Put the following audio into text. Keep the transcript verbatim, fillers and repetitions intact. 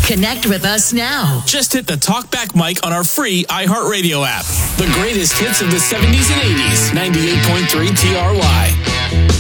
Connect with us now. Just hit the talkback mic on our free iHeartRadio app. The greatest hits of the seventies and eighties. ninety-eight point three T R Y.